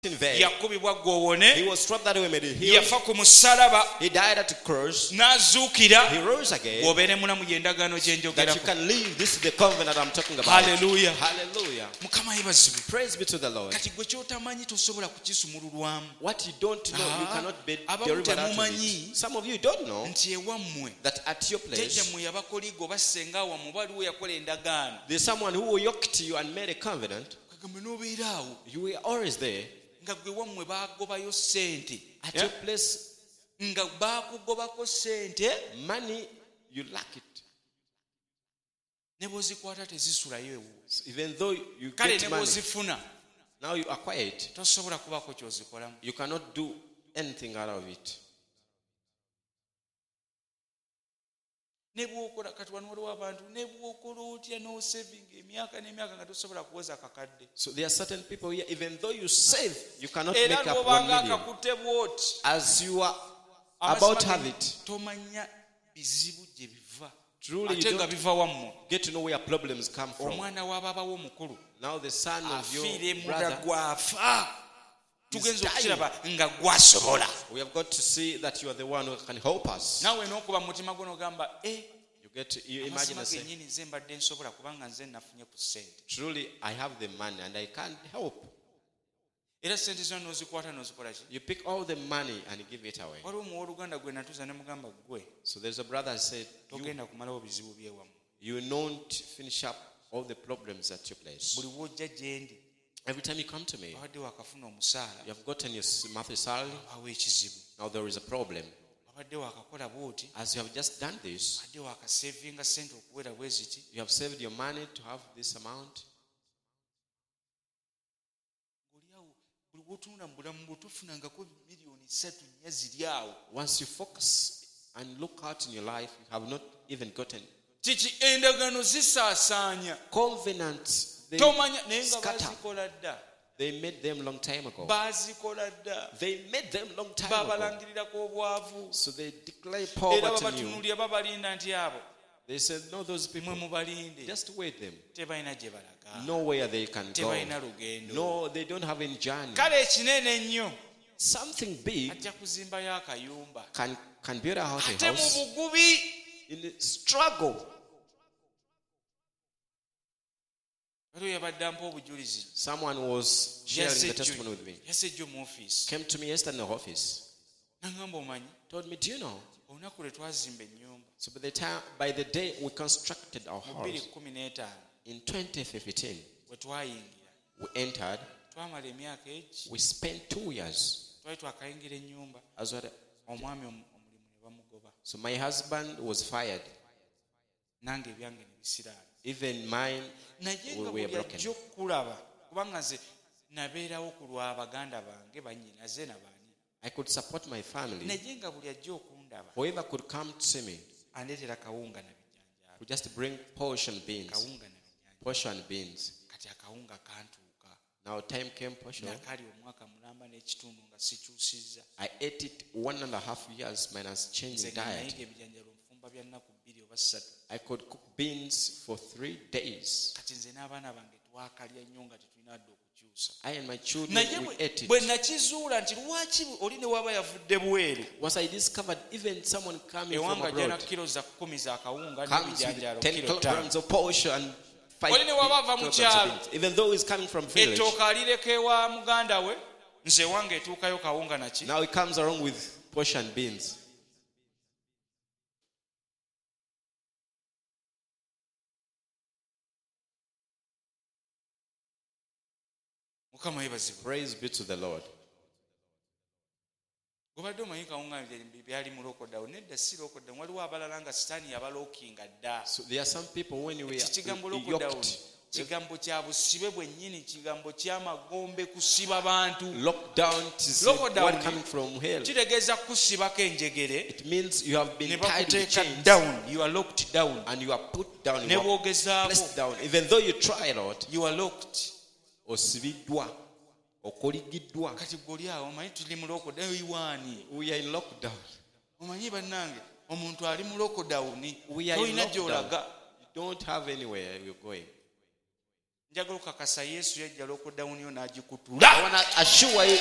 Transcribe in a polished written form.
in vain. yakubibwa gwowone, He was struck that we may be healed. yafa ku musalaba, He died at the cross. n'azuukira, He rose again. bw'obeere mulamu gy'endagaano gye That you njogerako. can live. This is the covenant I'm talking about. Hallelujah. Hallelujah. Mukama yebazibwe. Praise be to the Lord. Kati gwe ky'otamanyi tosobola kukisumululwamu. What you don't know, you cannot be Abamu delivered out of temumanyi it. Some of you don't know nti ewammwe that at your place, jjajjammwe yabakoligo basenga wammwe waliwo yakola endagaano. there's someone who yoked you and made a covenant. Kagambe n'obeera awo You were always there. nga gwe wammwe baagobayo ssente. At your place, nga baakugobako ssente money, you lack it. ne bw'ozikwata tezisulayo ewo. Even though you Kale get ne money, bw'ozifuna now you acquire it. tosobola kubaako ky'ozikolamu. You cannot do anything out of it. Ne bw'okola kati wano waliwo abantu ne bw'okola otya n'osevinga emyaka n'emyaka nga tosobola kuweza kakadde. So there are certain people here, even though you save, you cannot Era make up 1 bw'obanga million. akakutte bw'oti As you are about to have it, tomanya bizibu gye biva. truly you Ate nga don't biva wammwe. get to know where problems come from. Omwana w'ababawo omukulu Now the son of your afiire munda brother, gwafa. Tugenza dying. okukiraba nga gwasobola. we have got to see that you are the one who can help us. Naawe n'okuba mu mutima gwo n'ogamba You imagine amazima and say, gennyini nze mbadde nsobola kubanga nze nafunye ku ssente. truly I have the money and I can't help. Era ssente zino n'ozikwata n'ozikola ki? You pick all the money and give it away. Waliwo omuwooluganda gwe natuuza ne mugamba gwe So there's a brother said, togenda kumalawo bizibu by'ewammwe. you won't finish up all the problems at your place. Buli w'ojja gye ndi Every time you come to me, wabadde wakafuna omusaala you have gotten your monthly salary. awo ekizibu. Now there is a problem. Wabadde wakakola bw'oti As you have just done this, wabadde wakasevinga ssente okuwera bwe ziti. you have saved your money to have this amount. Oli awo buli w'otunula mu bulamu bwo tofunangako miliyoni 3 nnya ziri awo. Once you focus and look out in your life, you have not even gotten Kiki endagaano zisaasaanya. covenants. They Tomanya naye nga scatter. bazikola dda. They made them long time ago. Baazikola dda. They made them long time ago. Babalangirirako obwavu. So they declare Era poverty in you. babatunuulira babalinda nti abo They said, no, those people, mwe mubalinde. just wait them. Tebalina gye balaga. Nowhere they can go. Tebalina lugendo. No, they don't have any journey. Kale ekinene ennyo Something big ajja kuzimbayo akayumba. can build out a Ate mu house bugubi in the struggle. waliwo yabadde ampa obujulizi. Someone was sharing the testimony with me. Yasejjo mu ofiisi. Came to me yesterday in the office. Nangamba omanyi Told me, do you know? olunaku lwe twazimba ennyumba So by the day we constructed our mu house 2015 in 2015, bwe twayingira we entered. twamala emyaka egi We spent 2 years twali twakayingira ennyumba as well. omwami omulimu ne bamugoba So my husband was fired. nange ebyange ne bisiraala. Even mine naye nga were buli broken. ajja okukulaba kubanga nze nabeerawo ku lwa baganda bange bannyinaze nabaani I could support my family. naye nga buli ajja okundaba Whoever could come to see me andeetera kawunga na bijjanjaalo. would just bring portion beans. Kawunga na bijjanjaalo. Portion beans. Kati akawunga kantuuka. Now time came portion. Nakali omwaka mulamba n'ekitundu nga sikyusizza. I ate it 1.5 years minus changing Nze diet. nayiga ebijanjaalo nfumba bya nnaku 2 oba 3. I could cook beans for 3 days. Kati nze n'abaana bange twakalya nnyo nga tetulina dde okukyusa. I and my children, naye we ate bwe it. nakizuula nti lwaki oli ne waba yavudde bweru Once I discovered even someone coming from ewanga ajja na abroad kilo za 10 za kawunga comes n'ebijanjaalo with 10 kilo 5. kilograms of portion and 5 Oli ne waba ava mu kilograms kyalo. of beans. Even though he's coming from village, ettooka alireka ewa muganda we nze wange etuukayo kawunga naki. now he comes along with portion beans. Mukama yebazibwe. Praise be to the Lord. Gobadde omanyi kawunga byali mu lockdown. Nedda si lockdown. Waliwo abalala nga sitaani yabalookinga dda. So there are some people when we Kigambo are lockdown yoked, kigambo kya busibe bwennyini, kigambo ky'amagombe kusiba bantu. lockdown, it is Lockdown. word coming from hell. Kitegeeza kusibako enjegere It means you have ne been tied with bakuteeka chains down. You are locked down. and you are put down. Ne You are bw'ogezaako placed down. Even though you try, Lord, you are locked. osibiddwa, okoligiddwa. Kati goli awo omanyi tuli mu lockdown iwaani. We are in lockdown. Omanyi bannange omuntu ali mu lockdown We are in tolina lockdown. gy'olaga. You don't have anywhere you're going. njagala okukakasa yesu yajja lokodawuniyo I n'agikutula want to assure you